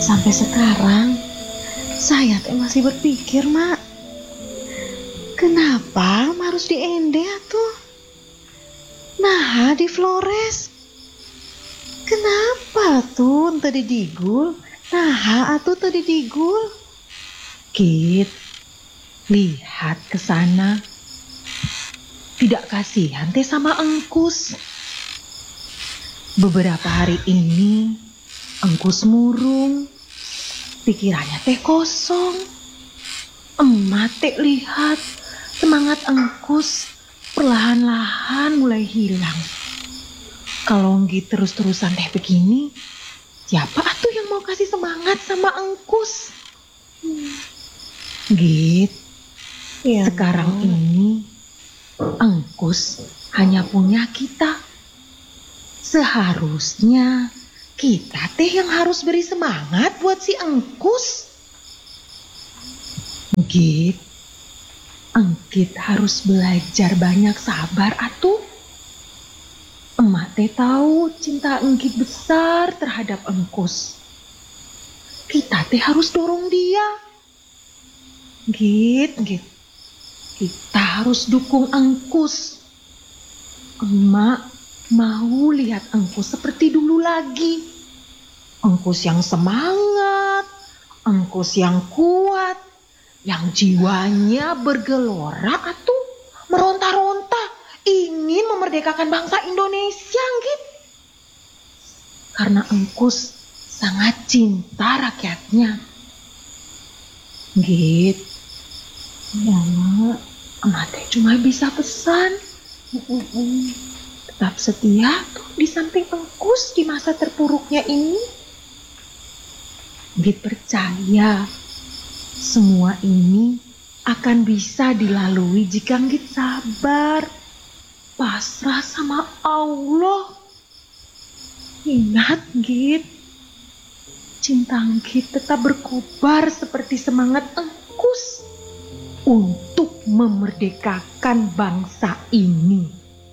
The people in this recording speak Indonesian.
Sampai sekarang saya masih berpikir, Mak, kenapa harus di Ende tuh? Nah, di Flores. Kenapa tuh tadi digul? Nah, atuh tadi digul. Kit, lihat ke sana. Tidak kasihan teh sama Engkus. Beberapa hari ini Engkus murung. Pikirannya teh kosong. Emak teh lihat semangat Engkus perlahan-lahan mulai hilang. Kalau Git terus-terusan teh begini, siapa atuh yang mau kasih semangat sama Engkus? Git, Ya, sekarang ini Engkus hanya punya kita. Seharusnya kita teh yang harus beri semangat buat si Engkus. Git, Engkit harus belajar banyak sabar atuh. Emak teh tahu cinta Engkit besar terhadap Engkus. Kita teh harus dorong dia. Git. Kita harus dukung Engkus. Emak mau lihat Engkus seperti dulu lagi. Engkus yang semangat, Engkus yang kuat, yang jiwanya bergelora atau meronta-ronta ingin memerdekakan bangsa Indonesia, Git. Karena Engkus sangat cinta rakyatnya. Git, ya, Mak. emak teh cuma bisa pesan tetap setia tuh di samping Engkus di masa terpuruknya ini. Git percaya semua ini akan bisa dilalui jika Git sabar, pasrah sama Allah. Ingat Git, cinta Git tetap berkobar seperti semangat Engkus untuk memerdekakan bangsa ini.